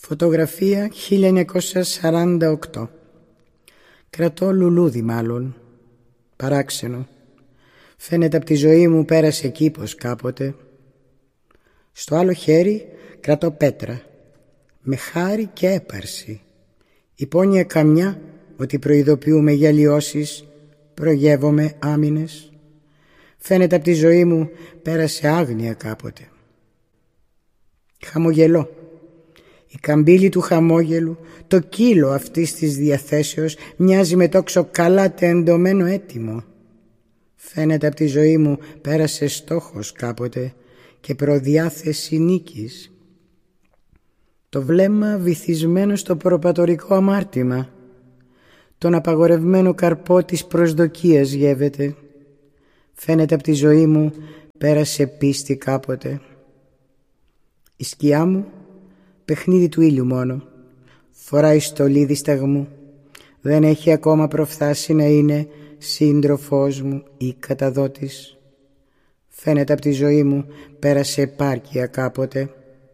Φωτογραφία 1948. Κρατώ λουλούδι μάλλον, παράξενο. Φαίνεται από τη ζωή μου πέρασε κήπος κάποτε. Στο άλλο χέρι κρατώ πέτρα, με χάρη και έπαρση. Υπόνοια καμιά ότι προειδοποιούμε για λιώσεις, προγεύομαι άμυνες. Φαίνεται από τη ζωή μου πέρασε άγνοια κάποτε. Χαμογελώ. Η καμπύλη του χαμόγελου, το κύλο αυτής της διαθέσεως μοιάζει με τόξο καλά τεντωμένο έτοιμο. Φαίνεται από τη ζωή μου πέρασε στόχος κάποτε και προδιάθεση νίκης. Το βλέμμα βυθισμένο στο προπατορικό αμάρτημα, τον απαγορευμένο καρπό της προσδοκίας γεύεται. Φαίνεται από τη ζωή μου πέρασε πίστη κάποτε. Η σκιά μου παιχνίδι του ήλιου μόνο, φοράει στολίδι σταγμού, δεν έχει ακόμα προφθάσει να είναι σύντροφός μου ή καταδότης. Φαίνεται από τη ζωή μου πέρασε επάρκεια κάποτε.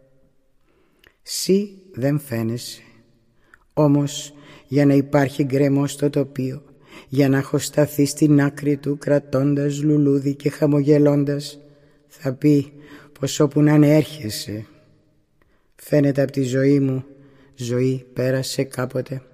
Συ δεν φαίνεσαι, όμως για να υπάρχει γκρεμό στο τοπίο, για να έχω σταθεί στην άκρη του κρατώντας λουλούδι και χαμογελώντας, θα πει πως όπου να είναι έρχεσαι. Φαίνεται από τη ζωή μου, ζωή πέρασε κάποτε.